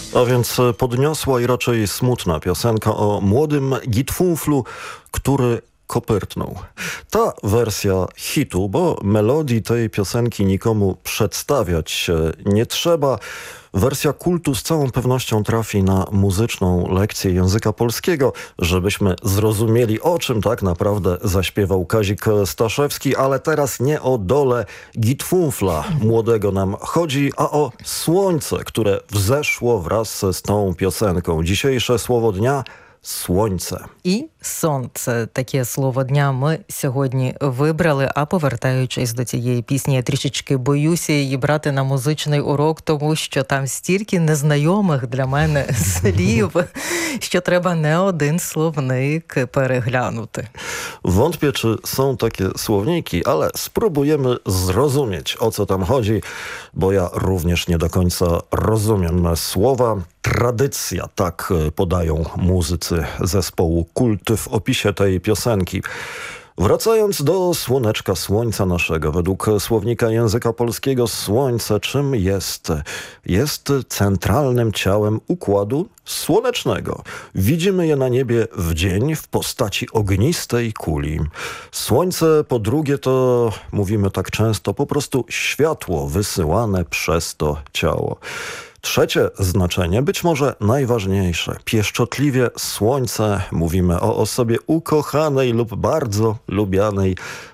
A więc podniosła i raczej smutna piosenka o młodym gitfunflu, który kopyrtnął. Ta wersja hitu, bo melodii tej piosenki nikomu przedstawiać nie trzeba. Wersja kultu z całą pewnością trafi na muzyczną lekcję języka polskiego, żebyśmy zrozumieli, o czym tak naprawdę zaśpiewał Kazik Staszewski, ale teraz nie o dole gitfunfla młodego nam chodzi, a o słońce, które wzeszło wraz z tą piosenką. Dzisiejsze słowo dnia – сьогодні. І сонце. Таке слово дня ми сьогодні вибрали, а повертаючись до цієї пісні, я трішечки боюся її брати на музичний урок, тому що там стільки незнайомих для мене слів, що треба не один словник переглянути. Wątpię, czy są takie słowniki, ale spróbujemy zrozumieć, o co tam chodzi, bo ja również nie do końca rozumiem słowa. Tradycja, tak podają muzycy zespołu Kult w opisie tej piosenki. Wracając do słoneczka, słońca naszego, według słownika języka polskiego słońce czym jest? Jest centralnym ciałem układu słonecznego. Widzimy je na niebie w dzień w postaci ognistej kuli. Słońce po drugie to, mówimy tak często, po prostu światło wysyłane przez to ciało. Trzecie znaczenie, być może najważniejsze. Pieszczotliwie słońce, mówimy o osobie ukochanej lub bardzo lubianej,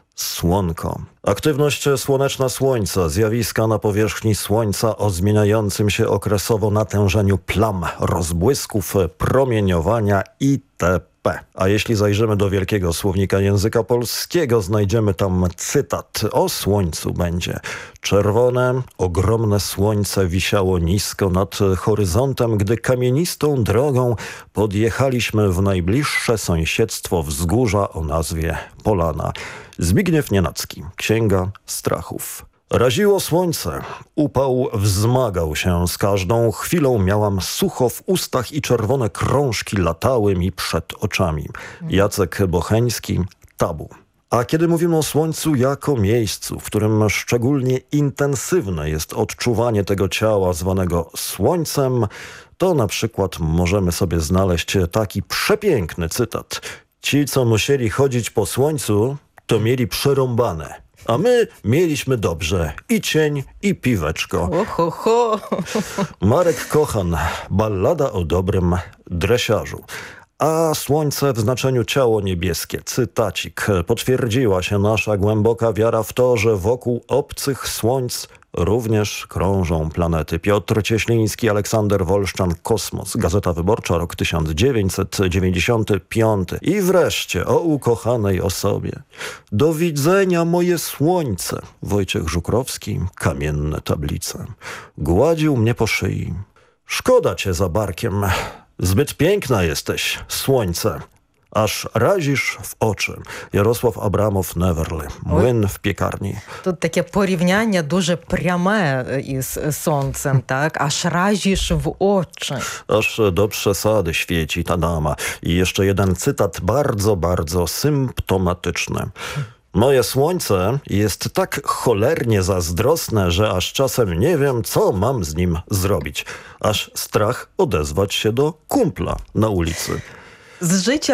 słonko. Aktywność słoneczna Słońca, zjawiska na powierzchni Słońca o zmieniającym się okresowo natężeniu plam, rozbłysków, promieniowania itp. A jeśli zajrzymy do wielkiego słownika języka polskiego, znajdziemy tam cytat. O słońcu będzie. Czerwone, ogromne słońce wisiało nisko nad horyzontem, gdy kamienistą drogą podjechaliśmy w najbliższe sąsiedztwo wzgórza o nazwie Polana. Zbigniew Nienacki, Księga Strachów. Raziło słońce, upał wzmagał się z każdą chwilą, miałam sucho w ustach i czerwone krążki latały mi przed oczami. Jacek Bocheński, Tabu. A kiedy mówimy o słońcu jako miejscu, w którym szczególnie intensywne jest odczuwanie tego ciała zwanego słońcem, to na przykład możemy sobie znaleźć taki przepiękny cytat. Ci, co musieli chodzić po słońcu, to mieli przerąbane. A my mieliśmy dobrze. I cień, i piweczko. Ho. Marek Kochan, ballada o dobrym dresiarzu. A słońce w znaczeniu ciało niebieskie, cytacik. Potwierdziła się nasza głęboka wiara w to, że wokół obcych słońc również krążą planety. Piotr Cieśliński, Aleksander Wolszczan, Kosmos. Gazeta Wyborcza, rok 1995. I wreszcie o ukochanej osobie. Do widzenia moje słońce. Wojciech Żukrowski, Kamienne tablice. Gładził mnie po szyi. Szkoda cię za barkiem. Zbyt piękna jesteś, słońce. Aż razisz w oczy. Jarosław Abramow, Neverly. Młyn w piekarni. Тут таке порівняння дуже пряме із сонцем, так? Аж разіш в очі. Aż do przesady świeci ta dama. I jeszcze jeden cytat bardzo, bardzo symptomatyczny. Moje słońce jest tak cholernie zazdrosne, że aż czasem nie wiem, co mam z nim zrobić. Aż strach odezwać się do kumpla na ulicy. З життя